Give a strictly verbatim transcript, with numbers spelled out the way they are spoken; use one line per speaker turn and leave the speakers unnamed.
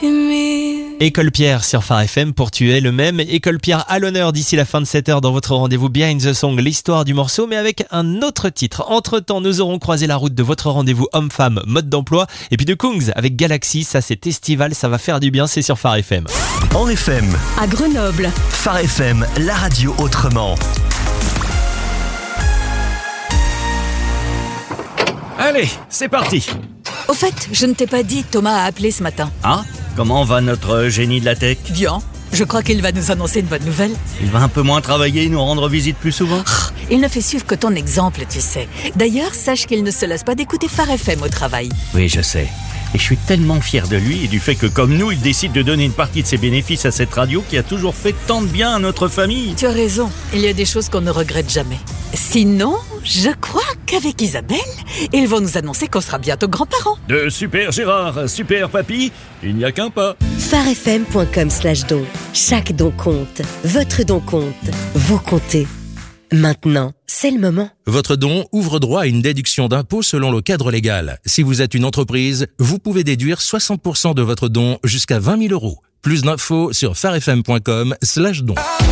École Pierre sur Phare F M pour tuer le même. École Pierre à l'honneur d'ici la fin de cette heure dans votre rendez-vous Behind the Song, l'histoire du morceau, mais avec un autre titre. Entre-temps, nous aurons croisé la route de votre rendez-vous homme-femme, mode d'emploi, et puis de Kungs avec Galaxy. Ça, c'est estival, ça va faire du bien, c'est sur Phare F M.
En F M,
à Grenoble.
Phare F M, la radio autrement.
Allez, c'est parti.
Au fait, je ne t'ai pas dit, Thomas a appelé ce matin.
Ah, comment va notre génie de la tech ?
Bien, je crois qu'il va nous annoncer une bonne nouvelle.
Il va un peu moins travailler et nous rendre visite plus souvent ?
Oh, il ne fait suivre que ton exemple, tu sais. D'ailleurs, sache qu'il ne se lasse pas d'écouter Phare F M au travail.
Oui, je sais. Et je suis tellement fier de lui et du fait que, comme nous, il décide de donner une partie de ses bénéfices à cette radio qui a toujours fait tant de bien à notre famille.
Tu as raison, il y a des choses qu'on ne regrette jamais. Sinon, je crois qu'avec Isabelle, ils vont nous annoncer qu'on sera bientôt grands-parents.
De super Gérard, super papy, il n'y a qu'un pas.
pharefm point com slash don. Chaque don compte. Votre don compte. Vous comptez. Maintenant, c'est le moment.
Votre don ouvre droit à une déduction d'impôt selon le cadre légal. Si vous êtes une entreprise, vous pouvez déduire soixante pour cent de votre don jusqu'à vingt mille euros. Plus d'infos sur pharefm point com slash don.